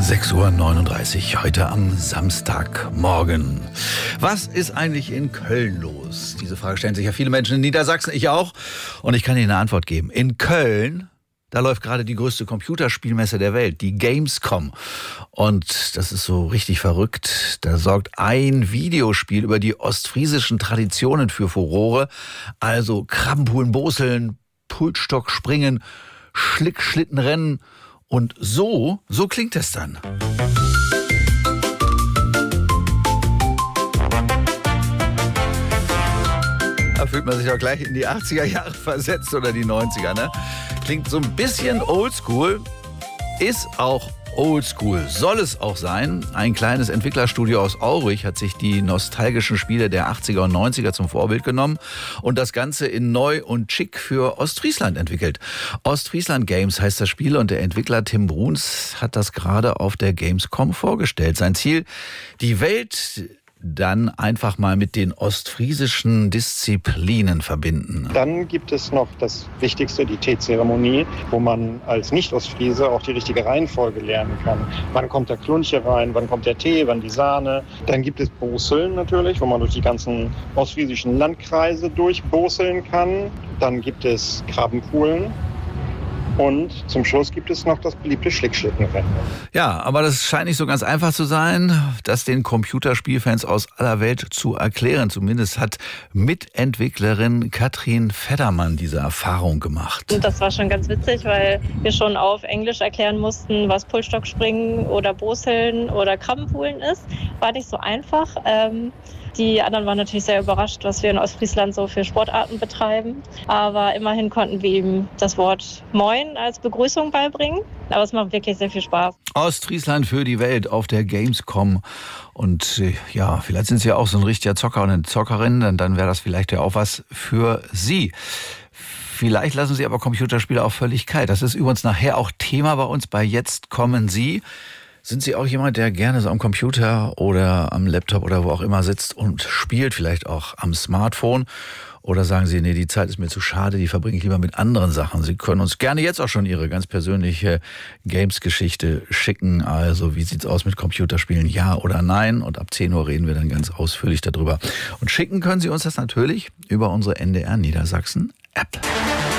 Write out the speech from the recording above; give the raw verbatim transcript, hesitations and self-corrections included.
sechs Uhr neununddreißig, heute am Samstagmorgen. Was ist eigentlich in Köln los? Diese Frage stellen sich ja viele Menschen in Niedersachsen, ich auch. Und ich kann Ihnen eine Antwort geben. In Köln, da läuft gerade die größte Computerspielmesse der Welt, die Gamescom. Und das ist so richtig verrückt. Da sorgt ein Videospiel über die ostfriesischen Traditionen für Furore. Also Krabbenpoolen, Boseln, Pultstock springen, Schlickschlittenrennen. Und so, so klingt es dann. Da fühlt man sich auch gleich in die achtziger Jahre versetzt oder die neunziger, ne? Klingt so ein bisschen oldschool, ist auch oldschool, soll es auch sein. Ein kleines Entwicklerstudio aus Aurich hat sich die nostalgischen Spiele der achtziger und neunziger zum Vorbild genommen und das Ganze in neu und schick für Ostfriesland entwickelt. Ostfriesland Games heißt das Spiel und der Entwickler Tim Bruns hat das gerade auf der Gamescom vorgestellt. Sein Ziel, die Welt dann einfach mal mit den ostfriesischen Disziplinen verbinden. Dann gibt es noch das Wichtigste, die Teezeremonie, wo man als Nicht-Ostfriese auch die richtige Reihenfolge lernen kann. Wann kommt der Klunche rein, wann kommt der Tee, wann die Sahne. Dann gibt es Boseln natürlich, wo man durch die ganzen ostfriesischen Landkreise durchboseln kann. Dann gibt es Krabbenpoolen. Und zum Schluss gibt es noch das beliebte Schlickschlittenrennen. Ja, aber das scheint nicht so ganz einfach zu sein, das den Computerspielfans aus aller Welt zu erklären. Zumindest hat Mitentwicklerin Katrin Feddermann diese Erfahrung gemacht. Und das war schon ganz witzig, weil wir schon auf Englisch erklären mussten, was Pultstockspringen oder Boseln oder Krabbenpoolen ist. War nicht so einfach. Ähm Die anderen waren natürlich sehr überrascht, was wir in Ostfriesland so für Sportarten betreiben. Aber immerhin konnten wir ihm das Wort Moin als Begrüßung beibringen. Aber es macht wirklich sehr viel Spaß. Ostfriesland für die Welt auf der Gamescom. Und ja, vielleicht sind Sie ja auch so ein richtiger Zocker und eine Zockerin. Dann, dann wäre das vielleicht ja auch was für Sie. Vielleicht lassen Sie aber Computerspiele auch völlig kalt. Das ist übrigens nachher auch Thema bei uns bei Jetzt kommen Sie. Sind Sie auch jemand, der gerne so am Computer oder am Laptop oder wo auch immer sitzt und spielt, vielleicht auch am Smartphone? Oder sagen Sie, nee, die Zeit ist mir zu schade, die verbringe ich lieber mit anderen Sachen. Sie können uns gerne jetzt auch schon Ihre ganz persönliche Games-Geschichte schicken. Also wie sieht's aus mit Computerspielen, ja oder nein? Und ab zehn Uhr reden wir dann ganz ausführlich darüber. Und schicken können Sie uns das natürlich über unsere N D R Niedersachsen App.